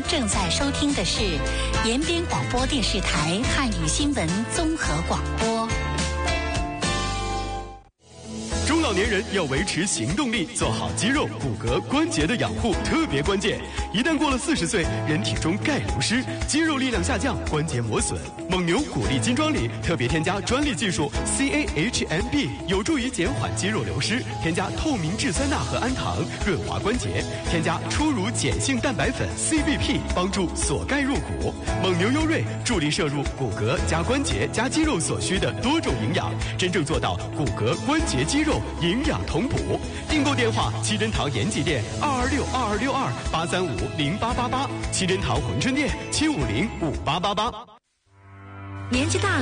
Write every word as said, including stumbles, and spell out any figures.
正在收听的是延边广播电视台汉语新闻综合广播。 中老年人要维持行动力，做好肌肉、骨骼、关节的养护特别关键。一旦过了四十岁，人体中钙流失，肌肉力量下降，关节磨损。蒙牛骨力金装里特别添加专利技术 C A H M B， 有助于减缓肌肉流失。添加透明质酸钠和氨糖，润滑关节。添加初乳碱性蛋白粉 C B P， 帮助锁钙入骨。蒙牛优瑞助力摄入骨骼加关节加肌肉所需的多种营养，真正做到骨骼、关节、肌肉营养同补。订购电话：七珍堂延吉店二二六二二六二八三五零八八八，七珍堂珲春店七五零五八八八。 年纪大了